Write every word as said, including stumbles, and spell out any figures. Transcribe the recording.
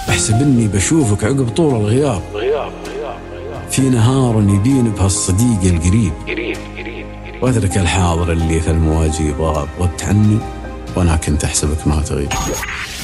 احسب اني بشوفك عقب طول الغياب، في نهار يبين بهالصديق القريب، واترك الحاضر اللي في المواجي ضاب، وتعني وانا كنت احسبك ما تغيب.